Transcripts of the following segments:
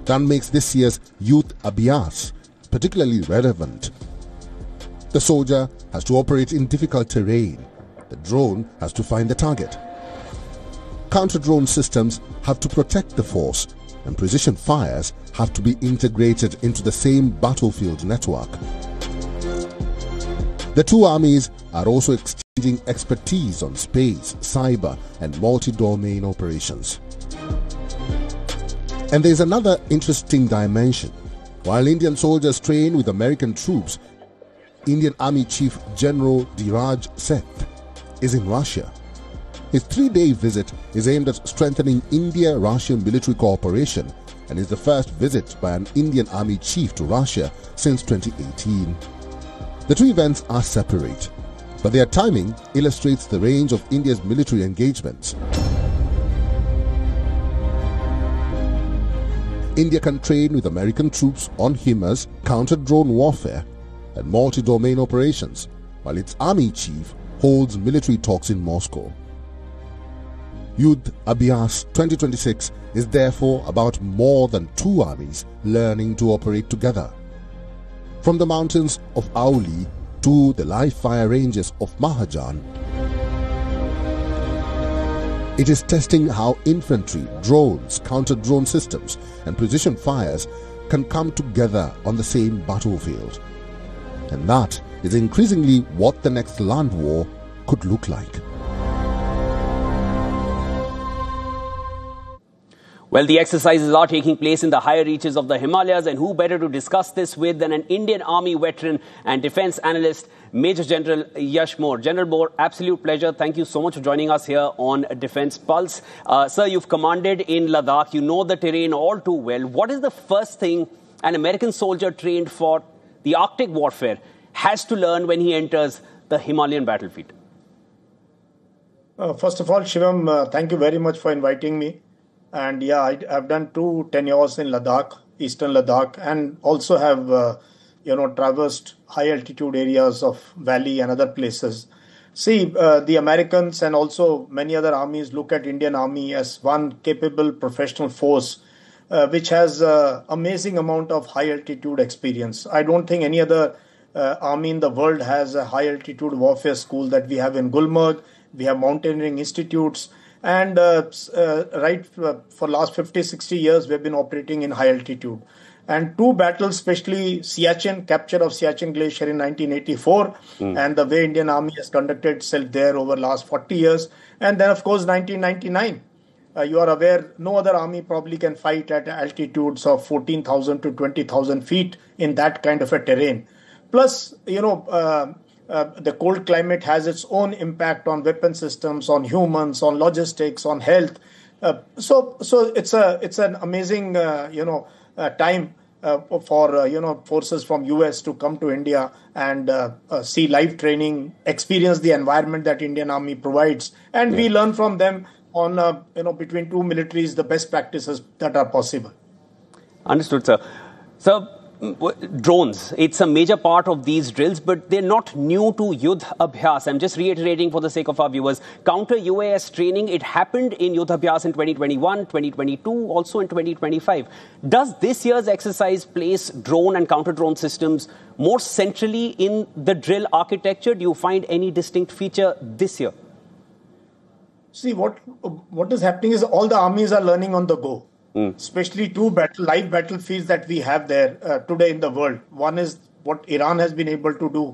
that makes this year's Youth Abhyas particularly relevant. The soldier has to operate in difficult terrain. The drone has to find the target. Counter-drone systems have to protect the force, and precision fires have to be integrated into the same battlefield network. The two armies are also exchanging expertise on space, cyber, and multi-domain operations. And there's another interesting dimension. While Indian soldiers train with American troops, Indian Army Chief General Dhiraj Seth is in Russia. His 3-day visit is aimed at strengthening India-Russian military cooperation and is the first visit by an Indian Army chief to Russia since 2018. The two events are separate, but their timing illustrates the range of India's military engagements. India can train with American troops on HIMARS, counter-drone warfare, and multi-domain operations, while its army chief holds military talks in Moscow. Youth Abhyas 2026 is therefore about more than two armies learning to operate together. From the mountains of Auli to the live-fire ranges of Mahajan, it is testing how infantry, drones, counter-drone systems, and precision fires can come together on the same battlefield. And that is increasingly what the next land war could look like. Well, the exercises are taking place in the higher reaches of the Himalayas, and who better to discuss this with than an Indian Army veteran and defense analyst, Major General Yash Moore. General Moore, absolute pleasure. Thank you so much for joining us here on Defense Pulse. Sir, you've commanded in Ladakh. You know the terrain all too well. What is the first thing an American soldier trained for the Arctic warfare has to learn when he enters the Himalayan battlefield? First of all, Shivam, thank you very much for inviting me. And yeah, I've done 2 tenures in Ladakh, eastern Ladakh, and also have, traversed high altitude areas of valley and other places. See, the Americans and also many other armies look at Indian Army as one capable professional force, which has amazing amount of high altitude experience. I don't think any other army in the world has a high altitude warfare school that we have in Gulmarg. We have mountaineering institutes. And for last 50, 60 years, we've been operating in high altitude. And 2 battles, especially Siachen, capture of Siachen Glacier in 1984, and the way Indian Army has conducted itself there over the last 40 years. And then, of course, 1999. You are aware, no other army probably can fight at altitudes of 14,000 to 20,000 feet in that kind of a terrain. Plus, the cold climate has its own impact on weapon systems, on humans, on logistics, on health. So it's an amazing time for forces from US to come to India and see live training, experience the environment that Indian Army provides, and we learn from them on between two militaries the best practices that are possible. Understood, sir. So, drones, it's a major part of these drills, but they're not new to Yudh Abhyas. I'm just reiterating for the sake of our viewers. Counter-UAS training, it happened in Yudh Abhyas in 2021, 2022, also in 2025. Does this year's exercise place drone and counter-drone systems more centrally in the drill architecture? Do you find any distinct feature this year? See, what is happening is all the armies are learning on the go. Especially 2 live battlefields that we have there today in the world. One is what Iran has been able to do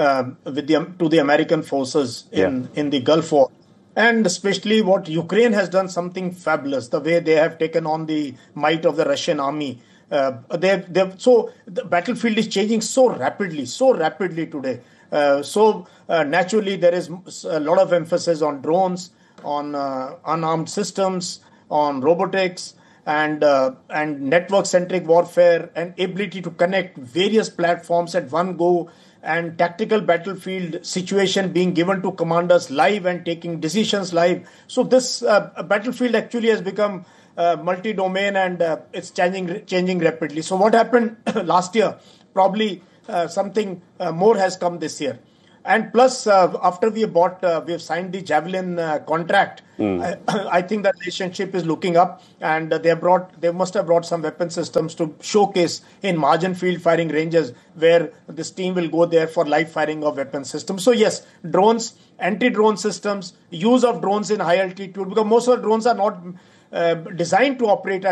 to the American forces in the Gulf War. And especially what Ukraine has done, something fabulous, the way they have taken on the might of the Russian army. So the battlefield is changing so rapidly today. Naturally, there is a lot of emphasis on drones, on unarmed systems, on robotics, and network-centric warfare, and ability to connect various platforms at one go, and tactical battlefield situation being given to commanders live and taking decisions live. So this battlefield actually has become multi-domain, and it's changing rapidly. So what happened last year, probably something more has come this year. And plus, after we have signed the Javelin contract, I think that relationship is looking up, and they must have brought some weapon systems to showcase in margin field firing ranges where this team will go there for live firing of weapon systems. So yes, drones, anti-drone systems, use of drones in high altitude, because most of the drones are not designed to operate at